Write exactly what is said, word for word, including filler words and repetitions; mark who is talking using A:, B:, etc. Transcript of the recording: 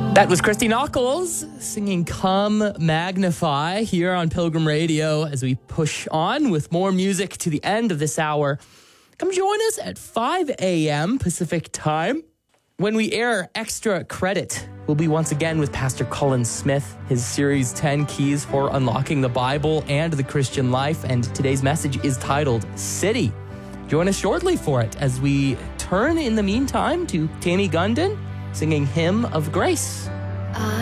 A: That was Christy Knuckles singing Come Magnify here on Pilgrim Radio as we push on with more music to the end of this hour. Come join us at five a.m. Pacific time when we air Extra Credit. We'll be once again with Pastor Colin Smith, his series ten Keys for Unlocking the Bible and the Christian Life, and today's message is titled City. Join us shortly for it as we turn in the meantime to Tammy Gundon singing Hymn of Grace.